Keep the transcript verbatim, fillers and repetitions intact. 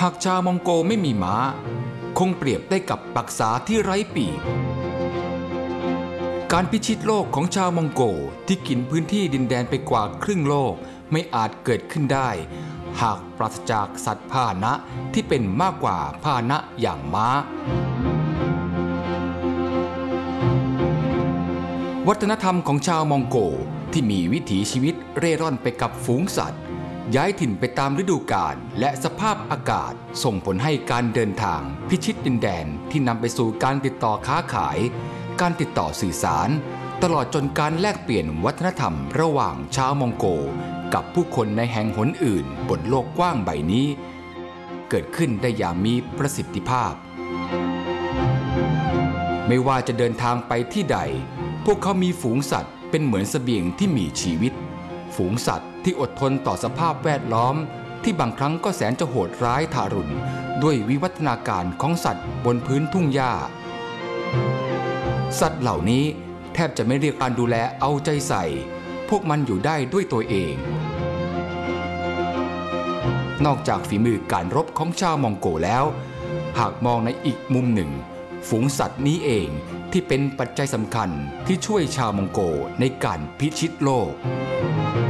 หากชาวมองโกไม่มีม้าคงเปรียบได้กับปักษาที่ไร้ปีกการพิชิตโลกของชาวมองโกที่กินพื้นที่ดินแดนไปกว่าครึ่งโลกไม่อาจเกิดขึ้นได้หากปราศจากสัตว์พาหนะที่เป็นมากกว่าพาหนะอย่างม้าวัฒนธรรมของชาวมองโกที่มีวิถีชีวิตเร่ร่อนไปกับฝูงสัตว์ย้ายถิ่นไปตามฤดูกาลและสภาพอากาศส่งผลให้การเดินทางพิชิตดินแดนที่นำไปสู่การติดต่อค้าขายการติดต่อสื่อสารตลอดจนการแลกเปลี่ยนวัฒนธรรมระหว่างชาวมองโกกับผู้คนในแห่งหนอื่นบนโลกกว้างใบนี้เกิดขึ้นได้อย่างมีประสิทธิภาพไม่ว่าจะเดินทางไปที่ใดพวกเขามีฝูงสัตว์เป็นเหมือนเสบียงที่มีชีวิตฝูงสัตว์ที่อดทนต่อสภาพแวดล้อมที่บางครั้งก็แสนจะโหดร้ายทารุณด้วยวิวัฒนาการของสัตว์บนพื้นทุ่งหญ้าสัตว์เหล่านี้แทบจะไม่เรียกการดูแลเอาใจใส่พวกมันอยู่ได้ด้วยตัวเองนอกจากฝีมือการรบของชาวมองโกแล้วหากมองในอีกมุมหนึ่งฝูงสัตว์นี้เองที่เป็นปัจจัยสำคัญที่ช่วยชาวมองโกในการพิชิตโลก